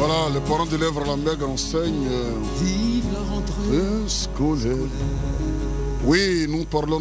Voilà, les parents d'élèves à la MEG enseignent Vive la rentrée scolaire. Oui, nous parlons.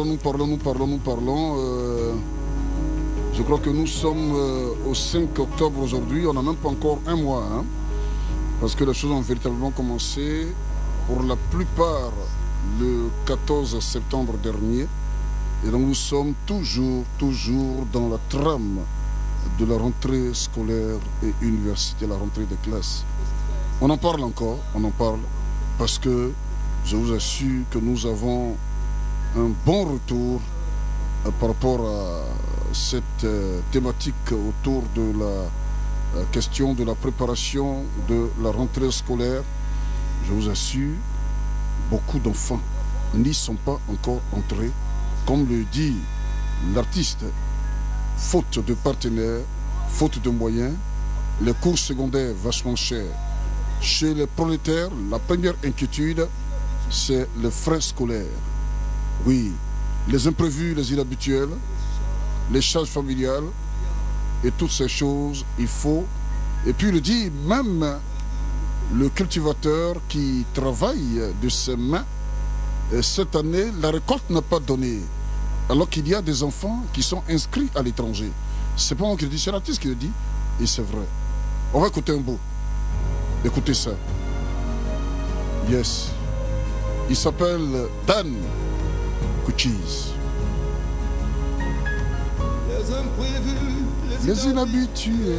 Je crois que nous sommes au 5 octobre aujourd'hui. On n'a même pas encore un mois, hein, parce que les choses ont véritablement commencé pour la plupart le 14 septembre dernier. Et donc nous sommes toujours dans la trame de la rentrée scolaire et université, la rentrée des classes. On en parle encore, parce que je vous assure que nous avons un bon retour par rapport à cette thématique autour de la question de la préparation de la rentrée scolaire. Je vous assure, beaucoup d'enfants n'y sont pas encore entrés, comme le dit l'artiste. Faute de partenaires, faute de moyens, les cours secondaires vachement chers. Chez les prolétaires, la première inquiétude, c'est les frais scolaires. Oui, les imprévus, les inhabituels, les charges familiales et toutes ces choses, il faut. Et puis il dit, même le cultivateur qui travaille de ses mains, cette année, la récolte n'a pas donné. Alors qu'il y a des enfants qui sont inscrits à l'étranger. C'est pas moi qui le dis, c'est l'artiste qui le dit. Et c'est vrai. On va écouter un bout. Écoutez ça. Yes. Il s'appelle Dan Kuchis. les imprévus, Les inhabitués.